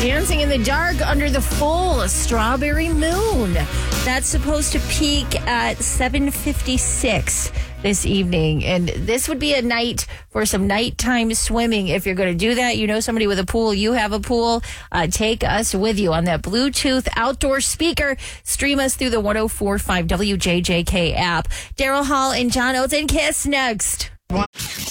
Dancing in the dark under the full strawberry moon. That's supposed to peak at 7:56 this evening. And this would be a night for some nighttime swimming. If you're going to do that, you know somebody with a pool, you have a pool, take us with you on that Bluetooth outdoor speaker. Stream us through the 104.5 WJJK app. Daryl Hall and John Oates and Kiss next.